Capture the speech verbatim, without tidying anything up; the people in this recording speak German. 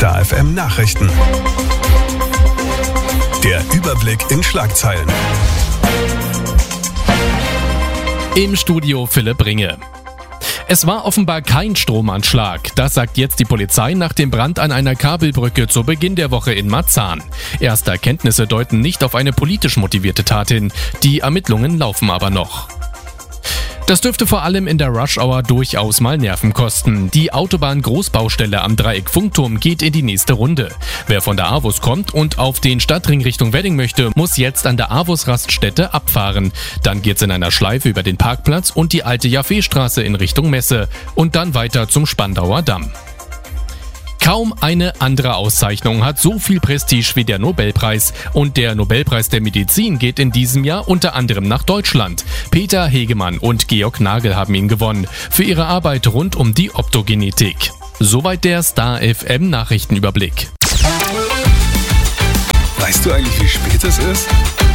Star F M Nachrichten. Der Überblick in Schlagzeilen. Im Studio Philipp Ringe. Es war offenbar kein Stromanschlag. Das sagt jetzt die Polizei nach dem Brand an einer Kabelbrücke zu Beginn der Woche in Marzahn. Erste Erkenntnisse deuten nicht auf eine politisch motivierte Tat hin. Die Ermittlungen laufen aber noch. Das dürfte vor allem in der Rush-Hour durchaus mal Nerven kosten. Die Autobahn-Großbaustelle am Dreieck Funkturm geht in die nächste Runde. Wer von der AWUS kommt und auf den Stadtring Richtung Wedding möchte, muss jetzt an der AWUS-Raststätte abfahren. Dann geht's in einer Schleife über den Parkplatz und die alte Jaffeestraße in Richtung Messe und dann weiter zum Spandauer Damm. Kaum eine andere Auszeichnung hat so viel Prestige wie der Nobelpreis. Und der Nobelpreis der Medizin geht in diesem Jahr unter anderem nach Deutschland. Peter Hegemann und Georg Nagel haben ihn gewonnen für ihre Arbeit rund um die Optogenetik. Soweit der Star F M Nachrichtenüberblick. Weißt du eigentlich, wie spät es ist?